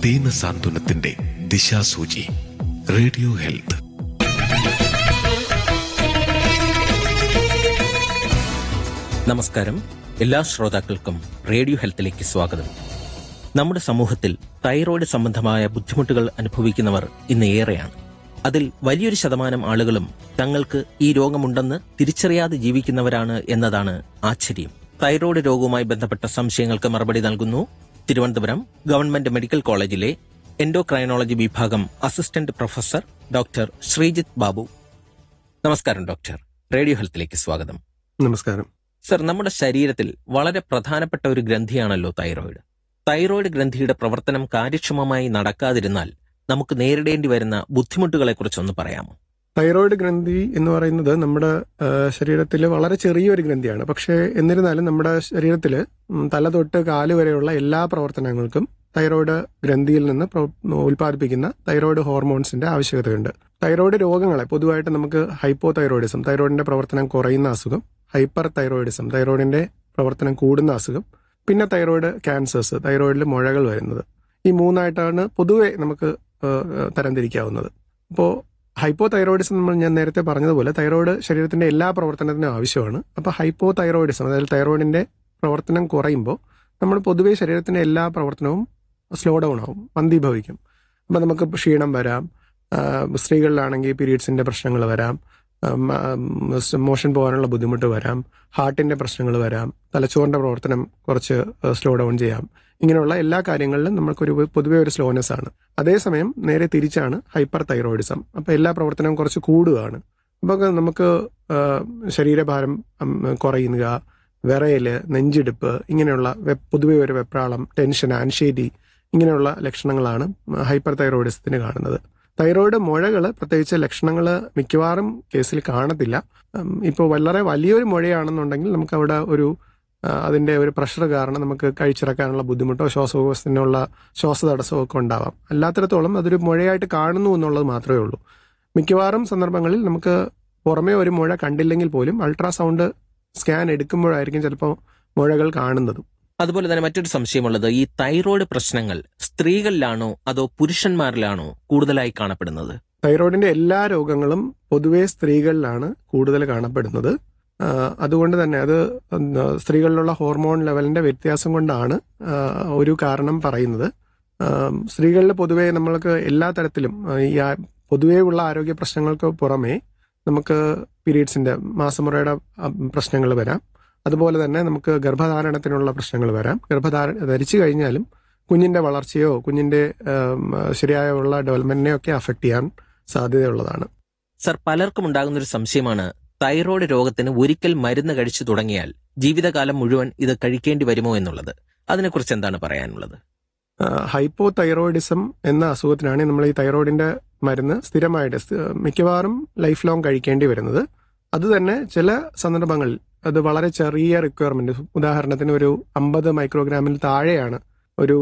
ദീനസാന്ത്വനത്തിന്റെ ദിശാസൂചി. Radio health. നമസ്കാരം. എല്ലാ ശ്രോതാക്കൾക്കും റേഡിയോ ഹെൽത്തിലേക്ക് സ്വാഗതം. നമ്മുടെ സമൂഹത്തിൽ തൈറോയ്ഡ് സംബന്ധമായ ബുദ്ധിമുട്ടുകൾ അനുഭവിക്കുന്നവർ ഇന്ന് ഏറെയാണ്. അതിൽ വലിയൊരു ശതമാനം ആളുകളും തങ്ങൾക്ക് ഈ രോഗമുണ്ടെന്ന് തിരിച്ചറിയാതെ ജീവിക്കുന്നവരാണ് എന്നതാണ് ആശ്ചര്യം. തൈറോയ്ഡ് രോഗവുമായി ബന്ധപ്പെട്ട സംശയങ്ങൾക്ക് മറുപടി നൽകുന്നു തിരുവനന്തപുരം ഗവൺമെന്റ് മെഡിക്കൽ കോളേജിലെ എൻഡോക്രൈനോളജി വിഭാഗം assistant professor doctor Sreejith Babu. നമസ്കാരം ഡോക്ടർ. റേഡിയോ ഹെൽത്തിലേക്ക് സ്വാഗതം. നമസ്കാരം സർ, നമ്മുടെ ശരീരത്തിൽ വളരെ പ്രധാനപ്പെട്ട ഒരു ഗ്രന്ഥിയാണല്ലോ തൈറോയ്ഡ്. തൈറോയ്ഡ് ഗ്രന്ഥിയുടെ പ്രവർത്തനം കാര്യക്ഷമമായി നടക്കാതിരുന്നാൽ നമുക്ക് നേരിടേണ്ടി വരുന്ന ബുദ്ധിമുട്ടുകളെക്കുറിച്ചൊന്ന് പറയാമോ? തൈറോയ്ഡ് ഗ്രന്ഥി എന്ന് പറയുന്നത് നമ്മുടെ ശരീരത്തിൽ വളരെ ചെറിയൊരു ഗ്രന്ഥിയാണ്. പക്ഷേ എന്നിരുന്നാലും നമ്മുടെ ശരീരത്തിൽ തല തൊട്ട് കാല് വരെയുള്ള എല്ലാ പ്രവർത്തനങ്ങൾക്കും തൈറോയ്ഡ് ഗ്രന്ഥിയിൽ നിന്ന് ഉൽപ്പാദിപ്പിക്കുന്ന തൈറോയ്ഡ് ഹോർമോൺസിന്റെ ആവശ്യകതയുണ്ട്. തൈറോയ്ഡ് രോഗങ്ങളെ പൊതുവായിട്ട് നമുക്ക് ഹൈപ്പോ തൈറോയിഡിസം, തൈറോയിഡിന്റെ പ്രവർത്തനം കുറയുന്ന അസുഖം, ഹൈപ്പർ തൈറോയിഡിസം, തൈറോയിഡിന്റെ പ്രവർത്തനം കൂടുന്ന അസുഖം, പിന്നെ തൈറോയ്ഡ് ക്യാൻസേഴ്സ്, തൈറോയിഡിൽ മുഴകൾ വരുന്നത്, ഈ മൂന്നായിട്ടാണ് പൊതുവെ നമുക്ക് തരംതിരിക്കാവുന്നത്. അപ്പോൾ ഹൈപ്പോ തൈറോയിഡിസം ഞാൻ നേരത്തെ പറഞ്ഞതുപോലെ തൈറോയ്ഡ് ശരീരത്തിന്റെ എല്ലാ പ്രവർത്തനത്തിനും ആവശ്യമാണ്. അപ്പോൾ ഹൈപ്പോ തൈറോയിഡിസം, അതായത് തൈറോയിഡിന്റെ പ്രവർത്തനം കുറയുമ്പോൾ നമ്മൾ പൊതുവെ ശരീരത്തിന്റെ എല്ലാ പ്രവർത്തനവും സ്ലോ ഡൗൺ ആവും, മന്ദീഭവിക്കും. അപ്പം നമുക്ക് ക്ഷീണം വരാം, സ്ത്രീകളിലാണെങ്കിൽ പീരീഡ്സിന്റെ പ്രശ്നങ്ങൾ വരാം, മോഷൻ പോകാനുള്ള ബുദ്ധിമുട്ട് വരാം, ഹാർട്ടിന്റെ പ്രശ്നങ്ങൾ വരാം, തലച്ചോറിന്റെ പ്രവർത്തനം കുറച്ച് സ്ലോ ഡൗൺ ചെയ്യാം. ഇങ്ങനെയുള്ള എല്ലാ കാര്യങ്ങളിലും നമുക്കൊരു പൊതുവെ ഒരു സ്ലോനെസ് ആണ്. അതേസമയം നേരെ തിരിച്ചാണ് ഹൈപ്പർ തൈറോയിഡിസം. അപ്പം എല്ലാ പ്രവർത്തനവും കുറച്ച് കൂടുകയാണ്. അപ്പോൾ നമുക്ക് ശരീരഭാരം കുറയുക, വിറയല്, നെഞ്ചിടിപ്പ്, ഇങ്ങനെയുള്ള പൊതുവെ ഒരു വെപ്രാളം, ടെൻഷൻ, ആൻഷൈറ്റി, ഇങ്ങനെയുള്ള ലക്ഷണങ്ങളാണ് ഹൈപ്പർ തൈറോയിഡിസത്തിന് കാണുന്നത്. തൈറോയ്ഡ് മുഴകൾ പ്രത്യേകിച്ച് ലക്ഷണങ്ങൾ മിക്കവാറും കേസിൽ കാണത്തില്ല. ഇപ്പോൾ വളരെ വലിയൊരു മുഴയാണെന്നുണ്ടെങ്കിൽ നമുക്ക് അവിടെ അതിന്റെ ഒരു പ്രഷർ കാരണം നമുക്ക് കഴിച്ചിറക്കാനുള്ള ബുദ്ധിമുട്ടോ ശ്വാസകോശത്തിനുള്ള ശ്വാസതടസ്സമോ ഒക്കെ ഉണ്ടാവാം. അല്ലാത്തിടത്തോളം അതൊരു മുഴയായിട്ട് കാണുന്നു എന്നുള്ളത് മാത്രമേ ഉള്ളൂ. മിക്കവാറും സന്ദർഭങ്ങളിൽ നമുക്ക് പുറമേ ഒരു മുഴ കണ്ടില്ലെങ്കിൽ പോലും അൾട്രാസൗണ്ട് സ്കാൻ എടുക്കുമ്പോഴായിരിക്കും ചിലപ്പോൾ മുഴകൾ കാണുന്നതും. അതുപോലെ തന്നെ മറ്റൊരു സംശയമുള്ളത്, ഈ തൈറോയ്ഡ് പ്രശ്നങ്ങൾ സ്ത്രീകളിലാണോ അതോ പുരുഷന്മാരിലാണോ കൂടുതലായി കാണപ്പെടുന്നത്? തൈറോയിഡിന്റെ എല്ലാ രോഗങ്ങളും പൊതുവെ സ്ത്രീകളിലാണ് കൂടുതൽ കാണപ്പെടുന്നത്. അതുകൊണ്ട് തന്നെ അത് സ്ത്രീകളിലുള്ള ഹോർമോൺ ലെവലിന്റെ വ്യത്യാസം കൊണ്ടാണ് ഒരു കാരണം പറയുന്നത്. സ്ത്രീകളിൽ പൊതുവെ നമ്മൾക്ക് എല്ലാ തരത്തിലും ഈ പൊതുവേ ഉള്ള ആരോഗ്യ പ്രശ്നങ്ങൾക്ക് പുറമെ നമുക്ക് പീരീഡ്സിന്റെ മാസമുറയുടെ പ്രശ്നങ്ങൾ വരാം. അതുപോലെ തന്നെ നമുക്ക് ഗർഭധാരണത്തിനുള്ള പ്രശ്നങ്ങൾ വരാം. ധരിച്ചു കഴിഞ്ഞാലും കുഞ്ഞിന്റെ വളർച്ചയോ കുഞ്ഞിന്റെ ശരിയായുള്ള ഡെവലപ്മെന്റിനെയോ ഒക്കെ അഫക്ട് ചെയ്യാൻ സാധ്യതയുള്ളതാണ്. സർ, പലർക്കും ഉണ്ടാകുന്നൊരു സംശയമാണ് തൈറോയ്ഡ് രോഗത്തിന് ഒരിക്കൽ മരുന്ന് കഴിച്ചു തുടങ്ങിയാൽ ജീവിതകാലം മുഴുവൻ ഇത് കഴിക്കേണ്ടി വരുമോ എന്നുള്ളത്. അതിനെക്കുറിച്ച് എന്താണ് പറയാനുള്ളത്? ഹൈപ്പോ തൈറോയിഡിസം എന്ന അസുഖത്തിനാണ് നമ്മൾ ഈ തൈറോയിഡിന്റെ മരുന്ന് സ്ഥിരമായിട്ട് മിക്കവാറും ലൈഫ് ലോങ് കഴിക്കേണ്ടി വരുന്നത്. അത് തന്നെ ചില സന്ദർഭങ്ങളിൽ അത് വളരെ ചെറിയ റിക്വയർമെന്റ്, ഉദാഹരണത്തിന് ഒരു 50 മൈക്രോഗ്രാമിൽ താഴെയാണ് ഒരു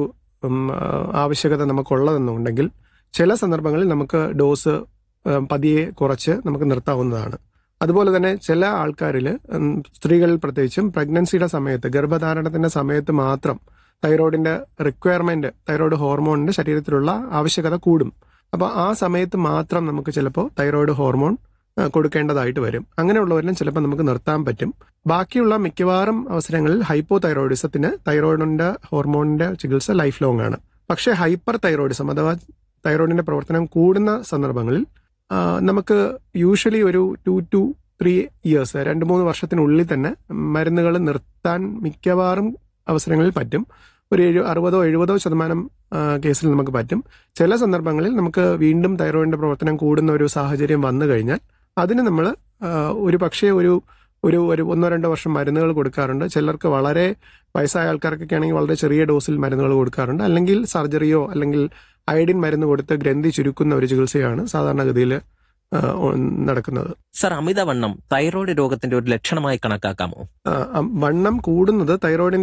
ആവശ്യകത നമുക്കുള്ളതെന്നുണ്ടെങ്കിൽ ചില സന്ദർഭങ്ങളിൽ നമുക്ക് ഡോസ് പതിയെ കുറച്ച് നമുക്ക് നിർത്താവുന്നതാണ്. അതുപോലെ തന്നെ ചില ആൾക്കാരിൽ, സ്ത്രീകളിൽ പ്രത്യേകിച്ചും പ്രഗ്നൻസിയുടെ സമയത്ത്, ഗർഭധാരണത്തിന്റെ സമയത്ത് മാത്രം തൈറോയിഡിന്റെ റിക്വയർമെന്റ്, തൈറോയിഡ് ഹോർമോണിന്റെ ശരീരത്തിലുള്ള ആവശ്യകത കൂടും. അപ്പോൾ ആ സമയത്ത് മാത്രം നമുക്ക് ചിലപ്പോൾ തൈറോയിഡ് ഹോർമോൺ കൊടുക്കേണ്ടതായിട്ട് വരും. അങ്ങനെയുള്ളവരിലും ചിലപ്പോൾ നമുക്ക് നിർത്താൻ പറ്റും. ബാക്കിയുള്ള മിക്കവാറും അവസരങ്ങളിൽ ഹൈപ്പോ തൈറോയിഡിസത്തിന് തൈറോയിഡിന്റെ ഹോർമോണിന്റെ ചികിത്സ ലൈഫ് ലോങ് ആണ്. പക്ഷേ ഹൈപ്പർ തൈറോയിഡിസം അഥവാ തൈറോയിഡിന്റെ പ്രവർത്തനം കൂടുന്ന സന്ദർഭങ്ങളിൽ നമുക്ക് യൂഷ്വലി ഒരു 2 to 3 years, 2-3 വർഷത്തിനുള്ളിൽ തന്നെ മരുന്നുകൾ നിർത്താൻ മിക്കവാറും അവസരങ്ങളിൽ പറ്റും. ഒരു 60-70% കേസിൽ നമുക്ക് പറ്റും. ചില സന്ദർഭങ്ങളിൽ നമുക്ക് വീണ്ടും തൈറോയിഡിന്റെ പ്രവർത്തനം കൂടുന്ന ഒരു സാഹചര്യം വന്നു കഴിഞ്ഞാൽ അതിന് നമ്മൾ ഒരു പക്ഷേ ഒരു 1-2 വർഷം മരുന്നുകൾ കൊടുക്കാറുണ്ട്. ചിലർക്ക് വളരെ വയസ്സായ ആൾക്കാർക്കൊക്കെ ആണെങ്കിൽ വളരെ ചെറിയ ഡോസിൽ മരുന്നുകൾ കൊടുക്കാറുണ്ട്. അല്ലെങ്കിൽ സർജറിയോ അല്ലെങ്കിൽ അയഡിൻ മരുന്ന് കൊടുത്ത് ഗ്രന്ഥി ചുരുക്കുന്ന ഒരു ചികിത്സയാണ് സാധാരണഗതിയിൽ നടക്കുന്നത്. സർ, അമിതവണ്ണം തൈറോയ്ഡ് രോഗത്തിന്റെ ഒരു ലക്ഷണമായി കണക്കാക്കാമോ? വണ്ണം കൂടുന്നത് തൈറോയിഡിന്റെ